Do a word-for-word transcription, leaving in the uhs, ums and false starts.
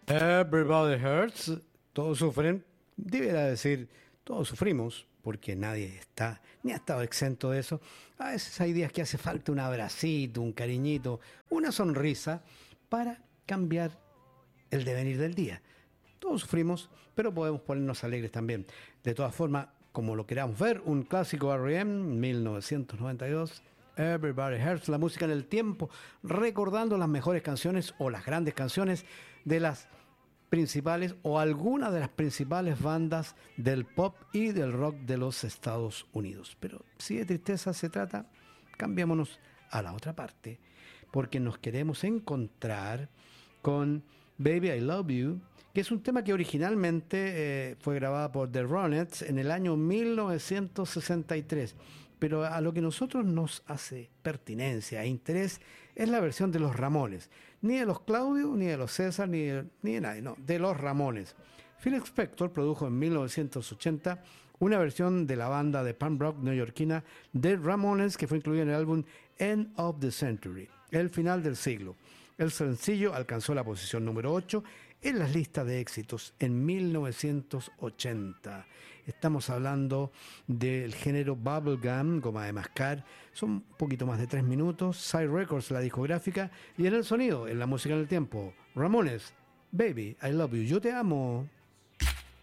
Everybody hurts, todos sufren, debería decir, todos sufrimos, porque nadie está, ni ha estado exento de eso. A veces hay días que hace falta un abracito, un cariñito, una sonrisa para cambiar el devenir del día. Todos sufrimos, pero podemos ponernos alegres también. De todas formas, como lo queramos ver, un clásico R E M, mil novecientos noventa y dos, Everybody Hurts, la música en el tiempo, recordando las mejores canciones o las grandes canciones de las principales o algunas de las principales bandas del pop y del rock de los Estados Unidos. Pero si de tristeza se trata, cambiémonos a la otra parte, porque nos queremos encontrar con Baby I Love You, que es un tema que originalmente eh, fue grabado por The Ronettes en el año mil novecientos sesenta y tres, pero a lo que nosotros nos hace pertinencia e interés es la versión de los Ramones, ni de los Claudio, ni de los César, ni de, ni de nadie, no, de los Ramones. Phil Spector produjo en mil novecientos ochenta una versión de la banda de punk rock neoyorquina The Ramones, que fue incluida en el álbum End of the Century, el final del siglo. El sencillo alcanzó la posición número ocho en las listas de éxitos en mil novecientos ochenta. Estamos hablando del género bubblegum, goma de mascar. Son un poquito más de tres minutos. Side Records, la discográfica. Y en el sonido, en la música en el tiempo, Ramones, Baby, I Love You, yo te amo.